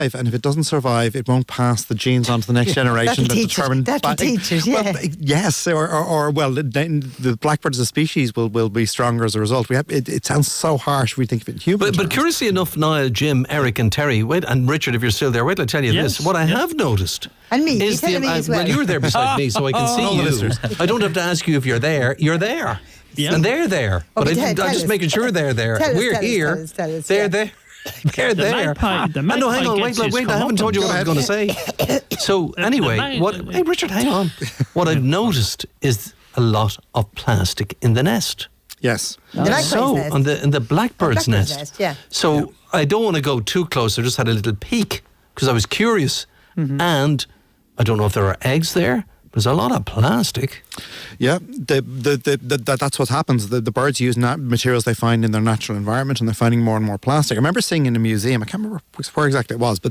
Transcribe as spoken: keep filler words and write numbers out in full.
and if it doesn't survive, it won't pass the genes on to the next generation. That'll that teach it. determine That'll teach it, yeah. Well, yes, or, or, or well, the, the blackbird as a species will, will be stronger as a result. We have, it, it sounds so harsh if we think of it in human But, but terms. curiously enough, Niall, Jim, Eric, and Terry, wait, and Richard, if you're still there, wait till I tell you Yes, this. What I yeah. have noticed. And me, is you tell me uh, as well. you were there beside me, so I can see All the you. listeners. I don't have to ask you if you're there. You're there. Yeah. And they're there. But Okay, I, tell- I'm tell just us. making sure they're there. Tell us, We're tell us, here. tell us, tell us, they're yeah. there. They're The there. magpie- the Ah, no, hang magpie on, wait, gets wait, his wait. I haven't told you what I was going to say. So, anyway, mag- what? Hey, Richard, hang on. What I've noticed is a lot of plastic in the nest. Yes. The magpie's So, nest. on the in the blackbird's, blackbird's nest. nest, yeah. So, I don't want to go too close. I just had a little peek because I was curious. And I don't know if there are eggs there. There's a lot of plastic. Yeah, the, the, the, the, that, that's what happens. The, the birds use nat- materials they find in their natural environment, and they're finding more and more plastic. I remember seeing in a museum, I can't remember where exactly it was, but